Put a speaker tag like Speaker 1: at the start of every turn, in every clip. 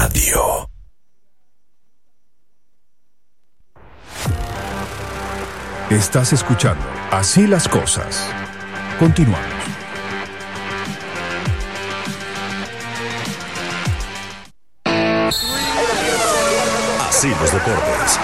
Speaker 1: Radio. Estás escuchando Así las Cosas. Continuamos. Así los deportes.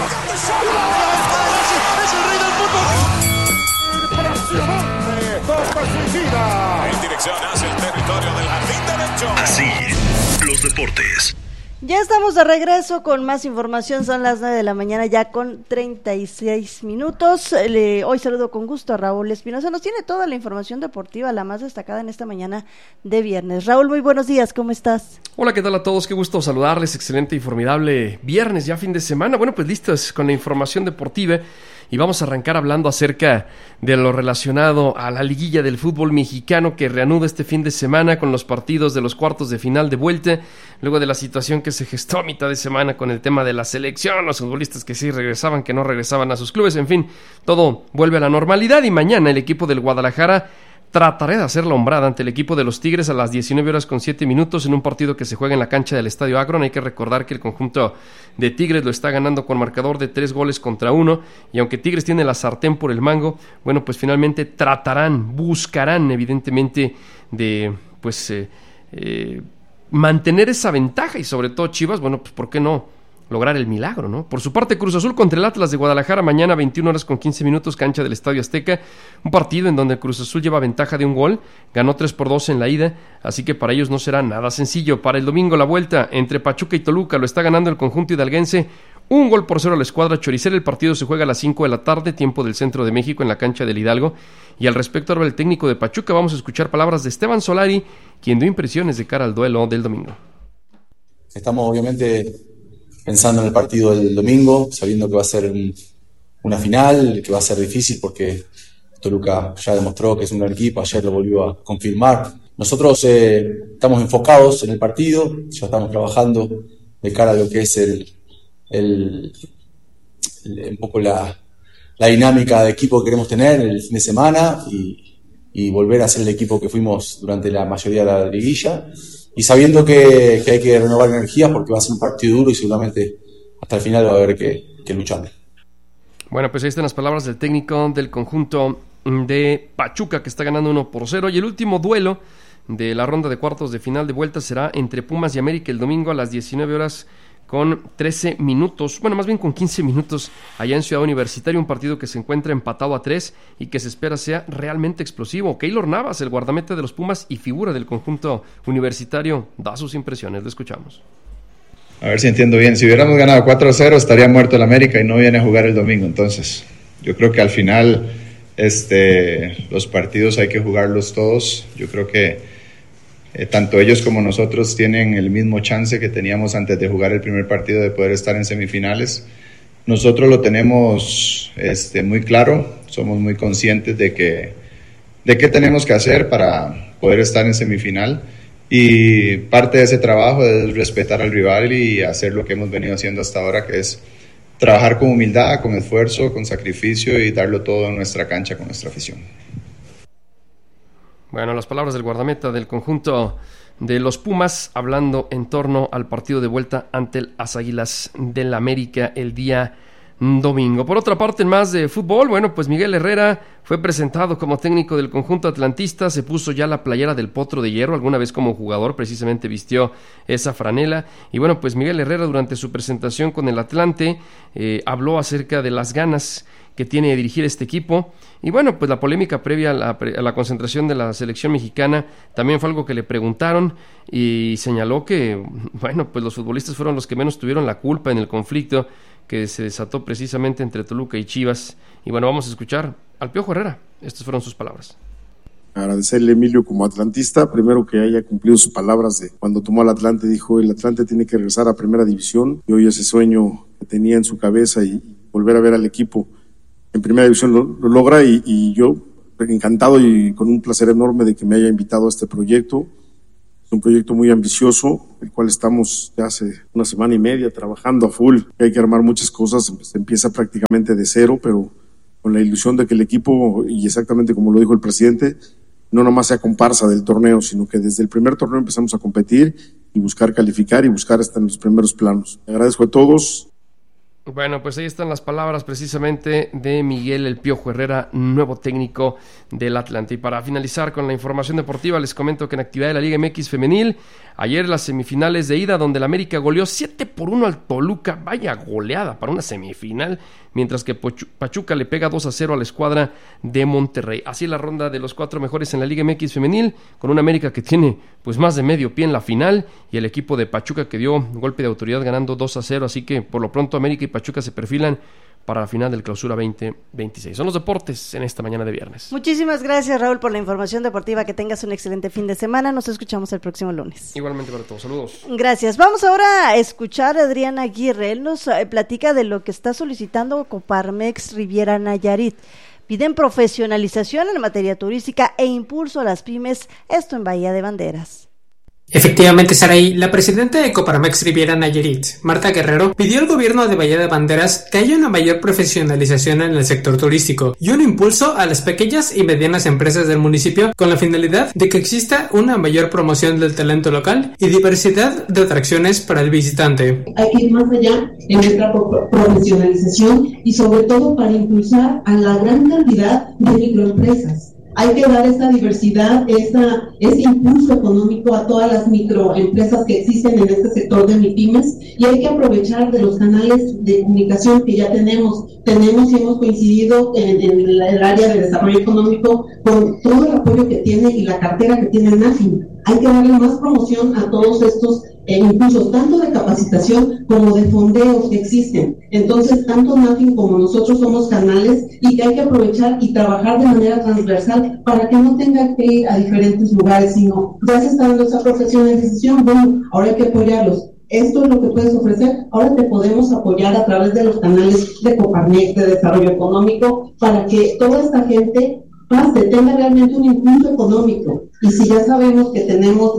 Speaker 2: En dirección hacia el territorio del jardín derecho.
Speaker 1: Así los deportes.
Speaker 3: Ya estamos de regreso con más información, son las 9 de la mañana ya con 36 minutos. Hoy saludo con gusto a Raúl Espinosa, nos tiene toda la información deportiva, la más destacada en esta mañana de viernes. Raúl, muy buenos días, ¿cómo estás?
Speaker 4: Hola, ¿qué tal a todos? Qué gusto saludarles, excelente y formidable viernes, ya fin de semana. Bueno, pues listos con la información deportiva. Y vamos a arrancar hablando acerca de lo relacionado a la liguilla del fútbol mexicano que reanuda este fin de semana con los partidos de los cuartos de final de vuelta, luego de la situación que se gestó a mitad de semana con el tema de la selección, los futbolistas que sí regresaban, que no regresaban a sus clubes, en fin, todo vuelve a la normalidad y mañana el equipo del Guadalajara trataré de hacer la hombrada ante el equipo de los Tigres a las 19:07 en un partido que se juega en la cancha del Estadio Akron. Hay que recordar que el conjunto de Tigres lo está ganando con marcador de 3-1, y aunque Tigres tiene la sartén por el mango, bueno, pues finalmente buscarán evidentemente de mantener esa ventaja, y sobre todo Chivas, bueno, pues ¿por qué no lograr el milagro, no? Por su parte, Cruz Azul contra el Atlas de Guadalajara, mañana 21:15, cancha del Estadio Azteca, un partido en donde el Cruz Azul lleva ventaja de un gol, ganó 3-2 en la ida, así que para ellos no será nada sencillo. Para el domingo la vuelta entre Pachuca y Toluca, lo está ganando el conjunto hidalguense, 1-0 a la escuadra choricera. El partido se juega a las 5 de la tarde, tiempo del centro de México, en la cancha del Hidalgo. Y al respecto ahora el técnico de Pachuca, vamos a escuchar palabras de Esteban Solari, quien dio impresiones de cara al duelo del domingo.
Speaker 5: Estamos obviamente pensando en el partido del domingo, sabiendo que va a ser una final, que va a ser difícil porque Toluca ya demostró que es un gran equipo, ayer lo volvió a confirmar. Nosotros estamos enfocados en el partido, ya estamos trabajando de cara a lo que es un poco la dinámica de equipo que queremos tener el fin de semana y volver a ser el equipo que fuimos durante la mayoría de la liguilla. Y sabiendo que hay que renovar energías porque va a ser un partido duro y seguramente hasta el final va a haber que luchar.
Speaker 4: Bueno, pues ahí están las palabras del técnico del conjunto de Pachuca, que está ganando 1-0. Y el último duelo de la ronda de cuartos de final de vuelta será entre Pumas y América el domingo a las 19:13, bueno, más bien con 15 minutos, allá en Ciudad Universitaria, un partido que se encuentra empatado a 3 y que se espera sea realmente explosivo. Keylor Navas, el guardameta de los Pumas y figura del conjunto universitario, da sus impresiones, lo escuchamos.
Speaker 6: A ver si entiendo bien, si hubiéramos ganado 4-0 estaría muerto el América y no viene a jugar el domingo. Entonces yo creo que al final los partidos hay que jugarlos todos. Yo creo que tanto ellos como nosotros tienen el mismo chance que teníamos antes de jugar el primer partido de poder estar en semifinales. Nosotros lo tenemos muy claro, somos muy conscientes de qué tenemos que hacer para poder estar en semifinal, y parte de ese trabajo es respetar al rival y hacer lo que hemos venido haciendo hasta ahora, que es trabajar con humildad, con esfuerzo, con sacrificio y darlo todo en nuestra cancha con nuestra afición.
Speaker 4: Bueno, las palabras del guardameta del conjunto de los Pumas, hablando en torno al partido de vuelta ante las Águilas del América el día domingo. Por otra parte, en más de fútbol, bueno, pues Miguel Herrera fue presentado como técnico del conjunto atlantista, se puso ya la playera del Potro de Hierro, alguna vez como jugador precisamente vistió esa franela, y bueno, pues Miguel Herrera durante su presentación con el Atlante habló acerca de las ganas que tiene de dirigir este equipo. Y bueno, pues la polémica previa a la concentración de la selección mexicana también fue algo que le preguntaron, y señaló que, bueno, pues los futbolistas fueron los que menos tuvieron la culpa en el conflicto que se desató precisamente entre Toluca y Chivas. Y bueno, vamos a escuchar al Piojo Herrera. Estas fueron sus palabras.
Speaker 7: Agradecerle a Emilio como atlantista, primero que haya cumplido sus palabras de cuando tomó al Atlante, dijo el Atlante tiene que regresar a primera división, y hoy ese sueño que tenía en su cabeza y volver a ver al equipo en primera división lo logra, y yo encantado y con un placer enorme de que me haya invitado a este proyecto. Es un proyecto muy ambicioso, el cual estamos ya hace una semana y media trabajando a full. Hay que armar muchas cosas, se empieza prácticamente de cero, pero con la ilusión de que el equipo, y exactamente como lo dijo el presidente, no nomás sea comparsa del torneo, sino que desde el primer torneo empezamos a competir buscar calificar y buscar estar en los primeros planos. Le agradezco a todos.
Speaker 4: Bueno, pues ahí están las palabras precisamente de Miguel El Piojo Herrera, nuevo técnico del Atlante. Y para finalizar con la información deportiva, les comento que en actividad de la Liga MX femenil, ayer las semifinales de ida, donde el América goleó 7-1 al Toluca, vaya goleada para una semifinal, mientras que Pachuca le pega 2-0 a la escuadra de Monterrey. Así la ronda de los 4 mejores en la Liga MX femenil, con un América que tiene pues más de medio pie en la final, y el equipo de Pachuca que dio golpe de autoridad ganando 2-0, así que por lo pronto América y Pachuca se perfilan para la final del Clausura 2026. Son los deportes en esta mañana de viernes.
Speaker 3: Muchísimas gracias, Raúl, por la información deportiva. Que tengas un excelente fin de semana. Nos escuchamos el próximo lunes.
Speaker 4: Igualmente para todos. Saludos.
Speaker 3: Gracias. Vamos ahora a escuchar a Adrián Aguirre. Él nos platica de lo que está solicitando Coparmex Riviera Nayarit. Piden profesionalización en materia turística e impulso a las pymes, esto en Bahía de Banderas.
Speaker 8: Efectivamente, Saraí, la presidenta de Coparmex Riviera Nayarit, Marta Guerrero, pidió al gobierno de Bahía de Banderas que haya una mayor profesionalización en el sector turístico y un impulso a las pequeñas y medianas empresas del municipio con la finalidad de que exista una mayor promoción del talento local y diversidad de atracciones para el visitante.
Speaker 9: Hay que ir más allá en nuestra profesionalización y sobre todo para impulsar a la gran cantidad de microempresas. Hay que dar esa diversidad, ese impulso económico a todas las microempresas que existen en este sector de MIPYMES, y hay que aprovechar de los canales de comunicación que ya tenemos y hemos coincidido en el área de desarrollo económico con todo el apoyo que tiene y la cartera que tiene NAFIN. Hay que darle más promoción a todos estos impulsos, tanto de capacitación como de fondeos que existen. Entonces, tanto NAFIN como nosotros somos canales y que hay que aprovechar y trabajar de manera transversal para que no tenga que ir a diferentes lugares, sino ya se está dando esa profesionalización, bueno, ahora hay que apoyarlos. Esto es lo que puedes ofrecer, ahora te podemos apoyar a través de los canales de Coparmex, de desarrollo económico, para que toda esta gente tenga realmente un impulso económico. Y si ya sabemos que tenemos,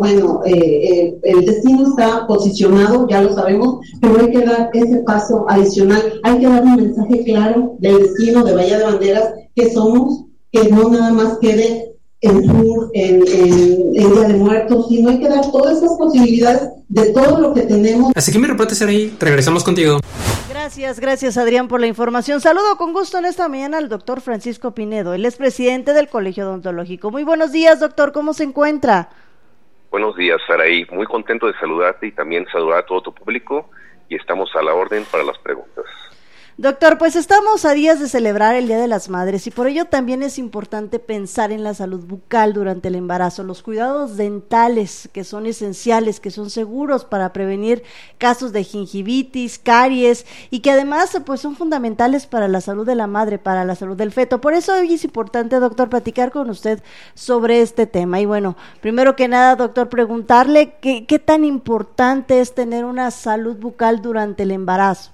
Speaker 9: el destino está posicionado, ya lo sabemos, pero hay que dar ese paso adicional, hay que dar un mensaje claro del destino de Bahía de Banderas, que somos, que no nada más quede en Sur, en Día de Muertos, sino hay que dar todas esas posibilidades de todo lo que tenemos.
Speaker 8: Así que mi reporte será ahí, regresamos contigo.
Speaker 3: Gracias Adrián por la información. Saludo con gusto en esta mañana al doctor Francisco Pinedo, él es presidente del Colegio Odontológico. Muy buenos días, doctor, ¿cómo se encuentra?
Speaker 10: Buenos días, Saraí, muy contento de saludarte y también saludar a todo tu público, y estamos a la orden para las preguntas.
Speaker 3: Doctor, pues estamos a días de celebrar el Día de las Madres y por ello también es importante pensar en la salud bucal durante el embarazo, los cuidados dentales que son esenciales, que son seguros para prevenir casos de gingivitis, caries y que además pues son fundamentales para la salud de la madre, para la salud del feto. Por eso hoy es importante, doctor, platicar con usted sobre este tema. Y bueno, primero que nada, doctor, preguntarle qué tan importante es tener una salud bucal durante el embarazo.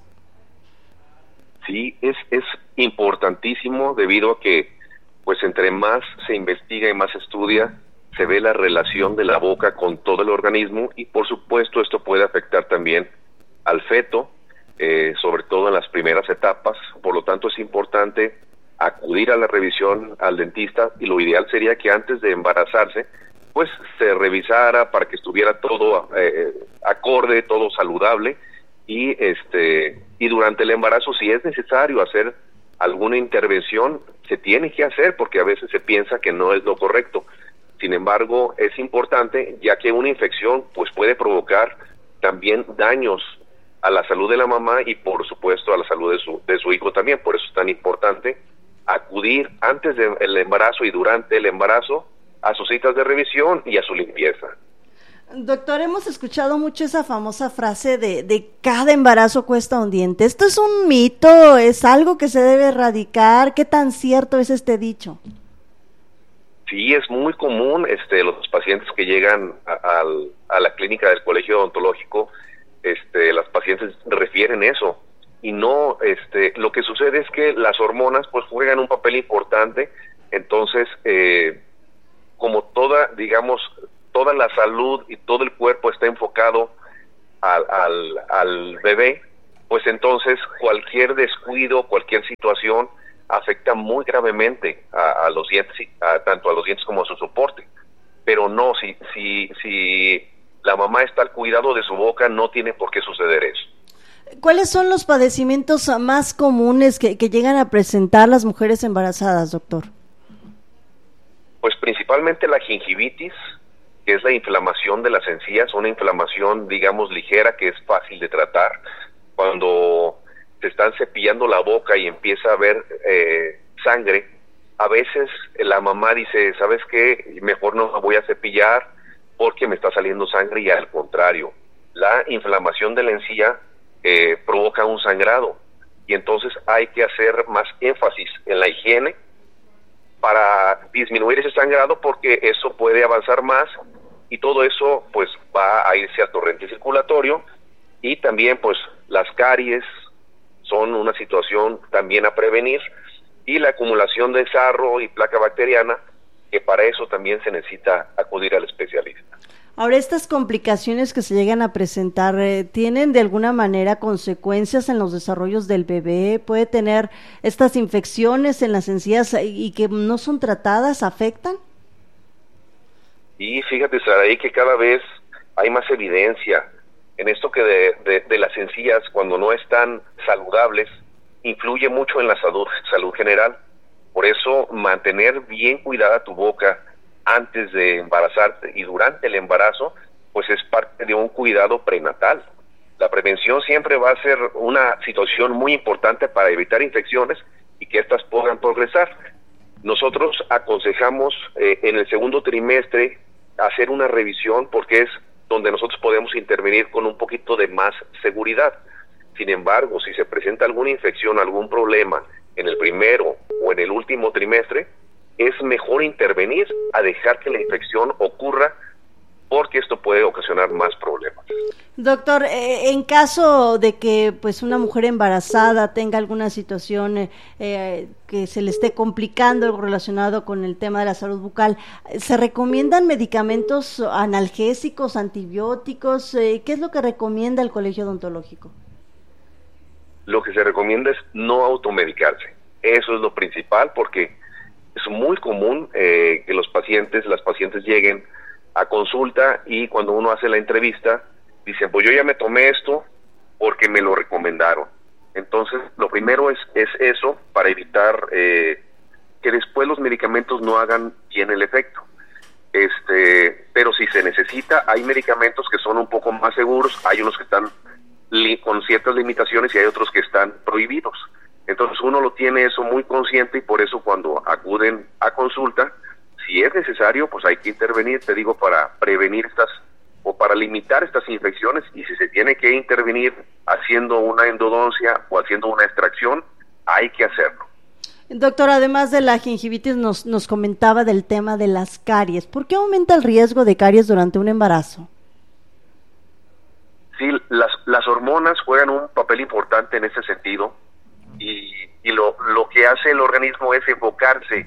Speaker 10: Sí, es importantísimo debido a que, pues entre más se investiga y más se estudia, se ve la relación de la boca con todo el organismo y por supuesto esto puede afectar también al feto, sobre todo en las primeras etapas. Por lo tanto es importante acudir a la revisión al dentista y lo ideal sería que antes de embarazarse, pues se revisara para que estuviera todo acorde, todo saludable. Y durante el embarazo, si es necesario hacer alguna intervención, se tiene que hacer porque a veces se piensa que no es lo correcto. Sin embargo, es importante ya que una infección pues puede provocar también daños a la salud de la mamá y por supuesto a la salud de su hijo también. Por eso es tan importante acudir antes del embarazo y durante el embarazo a sus citas de revisión y a su limpieza.
Speaker 3: Doctor, hemos escuchado mucho esa famosa frase de cada embarazo cuesta un diente. ¿Esto es un mito? ¿Es algo que se debe erradicar? ¿Qué tan cierto es este dicho?
Speaker 10: Sí, es muy común, los pacientes que llegan a la clínica del Colegio Odontológico, las pacientes refieren eso. Y no, lo que sucede es que las hormonas pues juegan un papel importante. Entonces, como toda la salud y todo el cuerpo está enfocado al bebé, pues entonces cualquier descuido, cualquier situación afecta muy gravemente a los dientes, tanto a los dientes como a su soporte. Pero no, si la mamá está al cuidado de su boca, no tiene por qué suceder eso.
Speaker 3: ¿Cuáles son los padecimientos más comunes que llegan a presentar las mujeres embarazadas, doctor?
Speaker 10: Pues principalmente la gingivitis, que es la inflamación de las encías, una inflamación, digamos, ligera, que es fácil de tratar. Cuando se están cepillando la boca y empieza a haber sangre, a veces la mamá dice, ¿sabes qué? Mejor no me voy a cepillar porque me está saliendo sangre, y al contrario, la inflamación de la encía provoca un sangrado, y entonces hay que hacer más énfasis en la higiene para disminuir ese sangrado, porque eso puede avanzar más y todo eso pues va a irse al torrente circulatorio. Y también pues las caries son una situación también a prevenir, y la acumulación de sarro y placa bacteriana, que para eso también se necesita acudir al especialista.
Speaker 3: Ahora, estas complicaciones que se llegan a presentar, ¿tienen de alguna manera consecuencias en los desarrollos del bebé? ¿Puede tener estas infecciones en las encías y que no son tratadas, afectan?
Speaker 10: Y fíjate, Saraí, que cada vez hay más evidencia en esto, que de las encías, cuando no están saludables, influye mucho en la salud general. Por eso, mantener bien cuidada tu boca antes de embarazarte y durante el embarazo, pues es parte de un cuidado prenatal. La prevención siempre va a ser una situación muy importante para evitar infecciones y que éstas puedan progresar. Nosotros aconsejamos en el segundo trimestre hacer una revisión, porque es donde nosotros podemos intervenir con un poquito de más seguridad. Sin embargo, si se presenta alguna infección, algún problema en el primero o en el último trimestre, es mejor intervenir a dejar que la infección ocurra, porque esto puede ocasionar más problemas.
Speaker 3: Doctor, en caso de que pues una mujer embarazada tenga alguna situación que se le esté complicando algo relacionado con el tema de la salud bucal, ¿se recomiendan medicamentos analgésicos, antibióticos? ¿Qué es lo que recomienda el Colegio Odontológico?
Speaker 10: Lo que se recomienda es no automedicarse. Eso es lo principal, porque es muy común que las pacientes lleguen a consulta, y cuando uno hace la entrevista dicen, pues yo ya me tomé esto porque me lo recomendaron. Entonces lo primero es eso, para evitar que después los medicamentos no hagan bien el efecto. Pero si se necesita, hay medicamentos que son un poco más seguros, hay unos que están con ciertas limitaciones y hay otros que están prohibidos. Entonces uno lo tiene eso muy consciente, y por eso cuando acuden a consulta, si es necesario, pues hay que intervenir, te digo, para prevenir o para limitar estas infecciones, y si se tiene que intervenir haciendo una endodoncia o haciendo una extracción, hay que hacerlo.
Speaker 3: Doctor, además de la gingivitis, nos comentaba del tema de las caries. ¿Por qué aumenta el riesgo de caries durante un embarazo?
Speaker 10: Sí, las hormonas juegan un papel importante en ese sentido, y lo que hace el organismo es enfocarse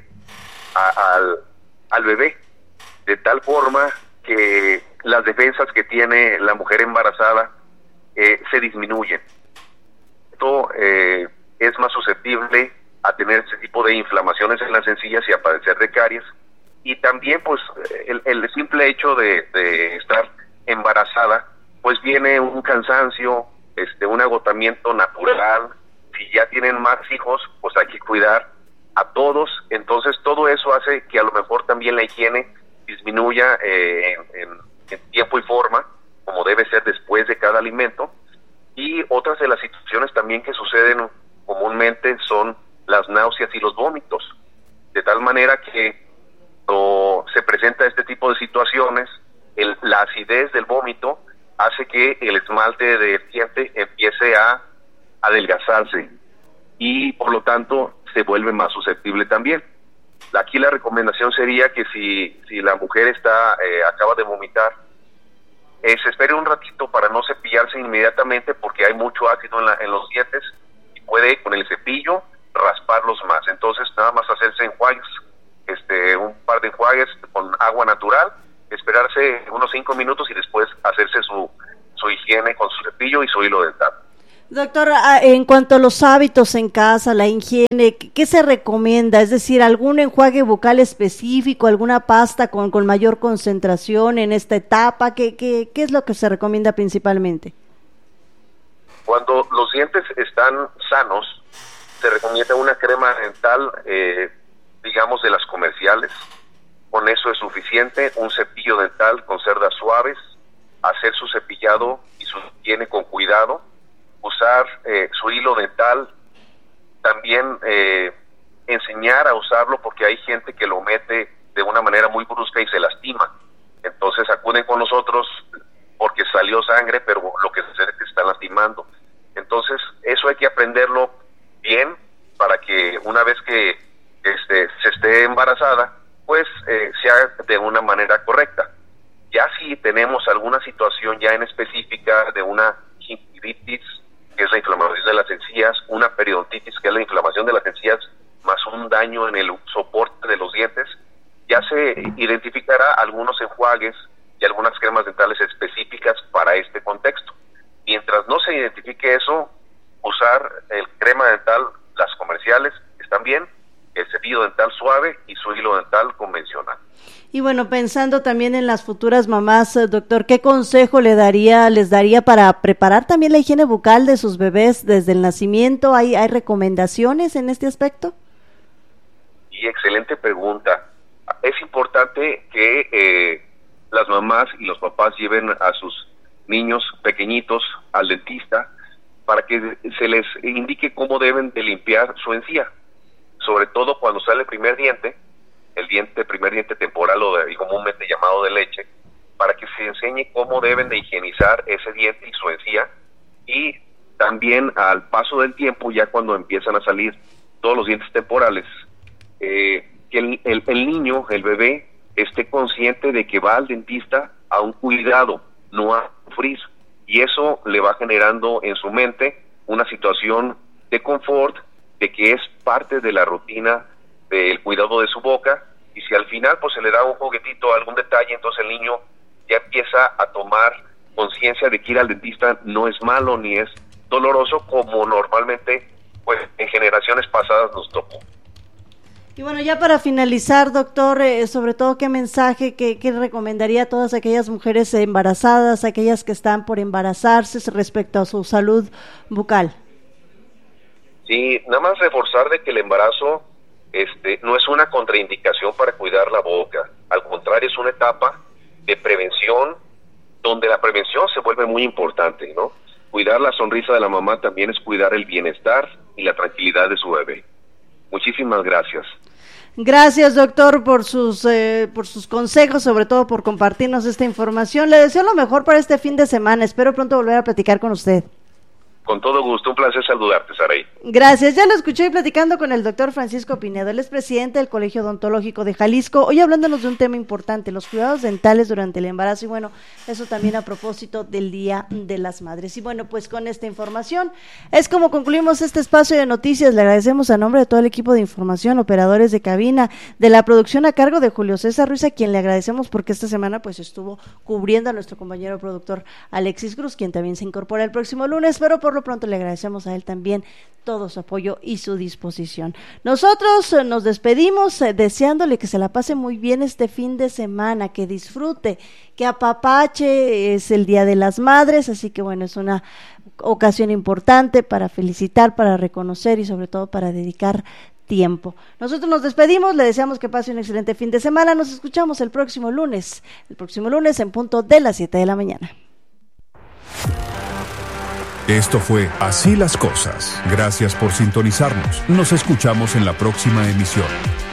Speaker 10: al bebé, de tal forma que las defensas que tiene la mujer embarazada se disminuyen. Esto es más susceptible a tener ese tipo de inflamaciones en las encías y a padecer de caries. Y también pues el simple hecho de estar embarazada, pues viene un cansancio, un agotamiento natural. Si ya tienen más hijos, pues hay que cuidar a todos. Entonces todo eso hace que a lo mejor también la higiene disminuya en tiempo y forma, como debe ser después de cada alimento. Y otras de las situaciones también que suceden comúnmente son las náuseas y los vómitos, de tal manera que cuando se presenta este tipo de situaciones, la acidez del vómito hace que el esmalte del diente empiece a adelgazarse, y por lo tanto se vuelve más susceptible también. Aquí la recomendación sería que si la mujer acaba de vomitar, se espere un ratito para no cepillarse inmediatamente, porque hay mucho ácido en los dientes, y puede con el cepillo rasparlos más. Entonces nada más hacerse enjuagues, un par de enjuagues con agua natural, esperarse unos 5 minutos y después hacerse su higiene con su cepillo y su hilo dental.
Speaker 3: Doctor, en cuanto a los hábitos en casa, la higiene, ¿qué se recomienda? Es decir, ¿algún enjuague bucal específico, alguna pasta con mayor concentración en esta etapa? ¿Qué es lo que se recomienda principalmente?
Speaker 10: Cuando los dientes están sanos, se recomienda una crema dental, digamos de las comerciales. Con eso es suficiente. Un cepillo dental con cerdas suaves, hacer su cepillado y su higiene con cuidado. Usar su hilo dental, también enseñar a usarlo, porque hay gente que lo mete de una manera muy brusca y se lastima. Entonces acuden con nosotros porque salió sangre, pero lo que sucede es que se está lastimando. Entonces eso hay que aprenderlo bien para que una vez que se esté embarazada, pues sea de una manera correcta. Ya si tenemos alguna situación ya en específica de una gingivitis, que es la inflamación de las encías, una periodontitis, que es la inflamación de las encías, más un daño en el soporte de los dientes, ya se identificará algunos enjuagues y algunas cremas dentales específicas para este contexto. Mientras no se identifique eso, usar el crema dental, las comerciales están bien, el cepillo dental suave y su hilo dental convencional.
Speaker 3: Y bueno, pensando también en las futuras mamás, doctor, ¿qué consejo les daría para preparar también la higiene bucal de sus bebés desde el nacimiento? ¿Hay recomendaciones en este aspecto?
Speaker 10: Y excelente pregunta. Es importante que las mamás y los papás lleven a sus niños pequeñitos al dentista para que se les indique cómo deben de limpiar su encía, sobre todo cuando sale el primer diente temporal o comúnmente llamado de leche, para que se enseñe cómo deben de higienizar ese diente y su encía, y también al paso del tiempo, ya cuando empiezan a salir todos los dientes temporales, que el niño, el bebé, esté consciente de que va al dentista a un cuidado, no a sufrir, y eso le va generando en su mente una situación de confort, de que es parte de la rutina del cuidado de su boca, y si al final pues se le da un juguetito, algún detalle, entonces el niño ya empieza a tomar conciencia de que ir al dentista no es malo ni es doloroso, como normalmente pues en generaciones pasadas nos tocó.
Speaker 3: Y bueno, ya para finalizar, doctor, sobre todo, ¿qué mensaje, qué recomendaría a todas aquellas mujeres embarazadas, aquellas que están por embarazarse respecto a su salud bucal?
Speaker 10: Sí, nada más reforzar de que el embarazo no es una contraindicación para cuidar la boca, al contrario, es una etapa de prevención, donde la prevención se vuelve muy importante, ¿no? Cuidar la sonrisa de la mamá también es cuidar el bienestar y la tranquilidad de su bebé. Muchísimas gracias.
Speaker 3: Gracias, doctor, por sus consejos, sobre todo por compartirnos esta información. Le deseo lo mejor para este fin de semana. Espero pronto volver a platicar con usted.
Speaker 10: Con todo gusto, un placer saludarte, Saraí.
Speaker 3: Gracias, ya lo escuché platicando con el doctor Francisco Pinedo, él es presidente del Colegio Odontológico de Jalisco, hoy hablándonos de un tema importante, los cuidados dentales durante el embarazo, y bueno, eso también a propósito del Día de las Madres. Y bueno, pues con esta información es como concluimos este espacio de noticias. Le agradecemos a nombre de todo el equipo de información, operadores de cabina, de la producción a cargo de Julio César Ruiz, a quien le agradecemos porque esta semana pues estuvo cubriendo a nuestro compañero productor Alexis Cruz, quien también se incorpora el próximo lunes, pero por lo pronto le agradecemos a él también todo su apoyo y su disposición. Nosotros nos despedimos deseándole que se la pase muy bien este fin de semana, que disfrute, que apapache. Es el Día de las Madres, así que bueno, es una ocasión importante para felicitar, para reconocer y sobre todo para dedicar tiempo. Nosotros nos despedimos, le deseamos que pase un excelente fin de semana. Nos escuchamos el próximo lunes en punto de las 7 de la mañana.
Speaker 1: Esto fue Así las Cosas. Gracias por sintonizarnos. Nos escuchamos en la próxima emisión.